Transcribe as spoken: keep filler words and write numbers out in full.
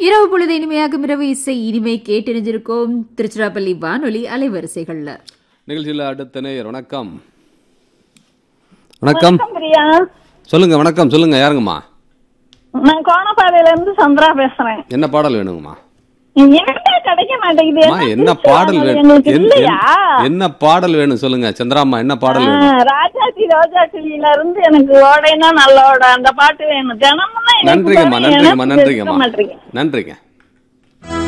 இரவு பொழுது இனிமையாகும் இரவு இசை இனிமை கேட்டறிஞ்சிருக்கோம் திருச்சிராப்பள்ளி வானொலி அலைவரிசைகள்ல. நிகழ்ச்சியில் அடுத்த நேயர். வணக்கம். வணக்கம் பிரியா. சொல்லுங்க. வணக்கம் சொல்லுங்க. யாருங்கம்மா? நான் கோணப்பாதையில இருந்து சந்திரா பேசுறேன். என்ன பாடல் வேணுங்கம்மா? கிடைக்க மாட்டேங்குது. என்ன பாடல் வேணும்? என்ன பாடல் வேணும் சொல்லுங்க சந்திராம்மா. என்ன பாடல் வேணும்? ராஜாத்தி ரோஜா கிளியில இருந்து எனக்கு ஓடைனா நல்லோட அந்த பாட்டு வேணும். தினமும் நன்றிங்கம்மா. நன்றிங்கம்மா. நன்றிங்கம்மா. நன்றிங்க.